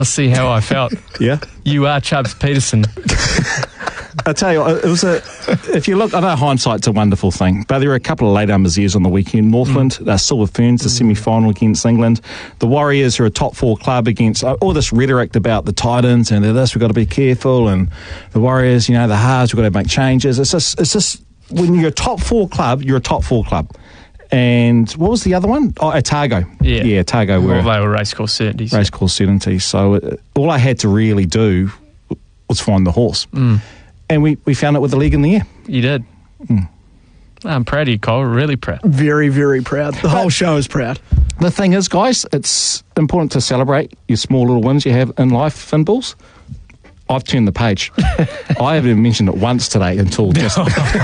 Let's see how I felt. Yeah. You are Chubbs Peterson. I tell you, it was if you look, I know hindsight's a wonderful thing, but there were a couple of late numbers years on the weekend. Northland, Silver Ferns, the semi-final against England. The Warriors are a top 4 club against all this rhetoric about the Titans and they're this, we've got to be careful, and the Warriors, the Hearts, we've got to make changes. It's just when you're a top 4 club, you're a top 4 club. And what was the other one? Oh, Otago. Yeah, Otago. Well, they were racecourse certainties. Racecourse certainties. So all I had to really do was find the horse. And we found it with the leg in the air. You did. I'm proud of you, Cole. Really proud. Very, very proud. The whole show is proud. The thing is, guys, it's important to celebrate your small little wins you have in life, Finballs. I've turned the page. I haven't even mentioned it once today until just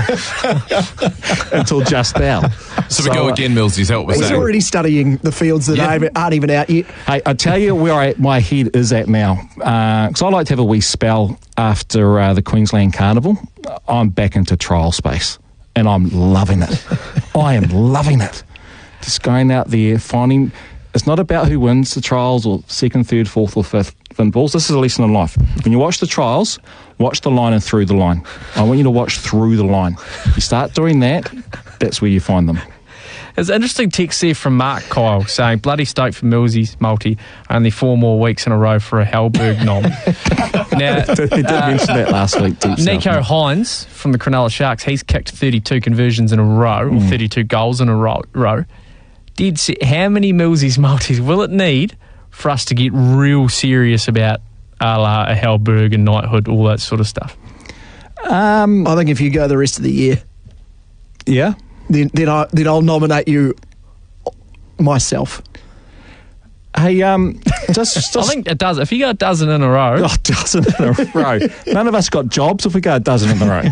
now. So we go again, Millsy, is that what we're He's saying? already studying the fields that aren't even out yet. Hey, I tell you where my head is at now. Because I like to have a wee spell after the Queensland Carnival. I'm back into trial space. And I'm loving it. I am loving it. Just going out there, finding... It's not about who wins the trials or second, third, fourth or fifth Finballs. This is a lesson in life. When you watch the trials, watch the line and through the line. I want you to watch through the line. You start doing that, that's where you find them. There's an interesting text there from Mark Kyle saying, bloody stoked for Millsy's multi, only 4 more weeks in a row for a Hellberg nom. Now, He did mention that last week. Nico Hines from the Cronulla Sharks, he's kicked 32 conversions in a row, or 32 goals in a row. How many Millsy's multis will it need for us to get real serious about a Hellberg and knighthood, all that sort of stuff? I think if you go the rest of the year, then I'll nominate you myself. Hey, just I think it does. If you go a dozen in a row, a dozen in a row. None of us got jobs if we go a dozen in a row.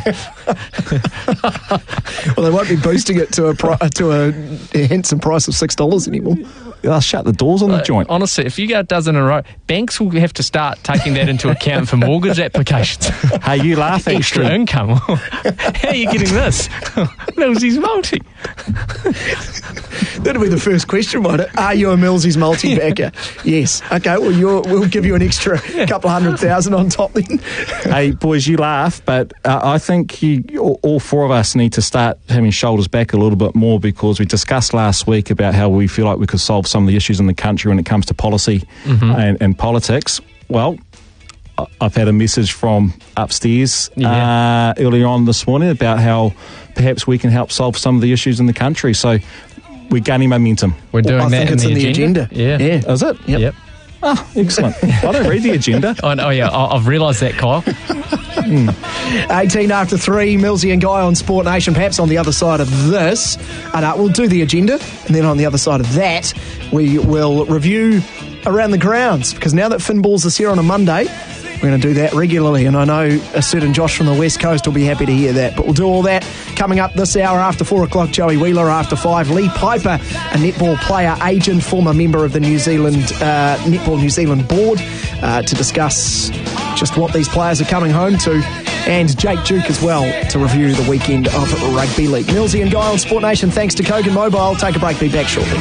Well, they won't be boosting it to a handsome price of $6 anymore. They'll shut the doors on the joint. Honestly, if you go a dozen in a row, banks will have to start taking that into account for mortgage applications. Hey, you laugh extra actually. income. How are you getting this? Millsy's multi. That'll be the first question, won't it? Are you a Millsy's multi-backer? Yes. Okay, well, we'll give you an extra couple of $100,000 on top then. Hey, boys, you laugh, but I think all 4 of us need to start having shoulders back a little bit more, because we discussed last week about how we feel like we could solve some of the issues in the country when it comes to policy and politics. Well, I've had a message from upstairs earlier on this morning about how perhaps we can help solve some of the issues in the country. So we're gaining momentum. We're doing that in the agenda. Yeah. Is it? Yep. Oh, excellent. I don't read the agenda. I've realised that, Kyle. 18 after 3, Millsy and Guy on Sport Nation. Perhaps on the other side of this, and we'll do the agenda, and then on the other side of that, we will review around the grounds, because now that Finballs is here on a Monday, we're going to do that regularly, and I know a certain Josh from the West Coast will be happy to hear that. But we'll do all that coming up this hour. After 4 o'clock, Joey Wheeler. After 5, Lee Piper, a netball player, agent, former member of the New Zealand Netball New Zealand board, to discuss just what these players are coming home to. And Jake Duke as well to review the weekend of Rugby League. Millsy and Guy on Sport Nation. Thanks to Kogan Mobile. Take a break. Be back shortly.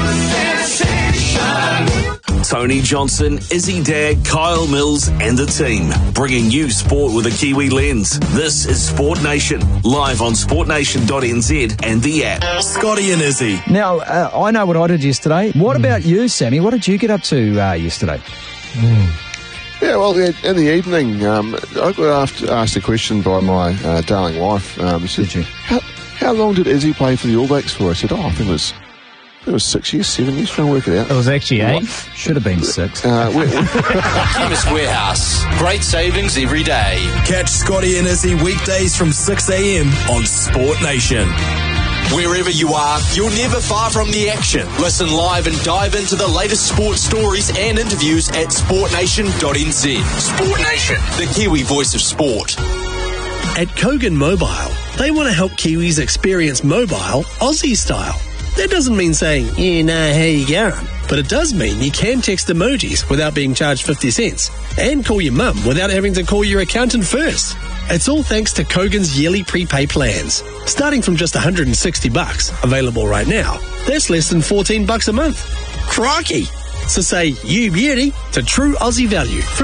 Tony Johnson, Izzy Dagg, Kyle Mills and the team, bringing you sport with a Kiwi lens. This is Sport Nation, live on sportnation.nz and the app. Scotty and Izzy. Now, I know what I did yesterday. What about you, Sammy? What did you get up to yesterday? Yeah, well, in the evening, I got asked a question by my darling wife. She said, how long did Izzy play for the All Blacks for? I said, I think it was 6 years, 7 years, trying to work it out. It was actually 8. Should have been 6. Chemist Warehouse. Great savings every day. Catch Scotty and Izzy weekdays from 6 a.m. on Sport Nation. Wherever you are, you're never far from the action. Listen live and dive into the latest sports stories and interviews at sportnation.nz. Sport Nation, the Kiwi voice of sport. At Kogan Mobile, they want to help Kiwis experience mobile Aussie style. That doesn't mean saying, how you going? But it does mean you can text emojis without being charged 50 cents and call your mum without having to call your accountant first. It's all thanks to Kogan's yearly prepay plans. Starting from just $160, available right now, that's less than $14 a month. Crikey! So say you beauty to true Aussie value from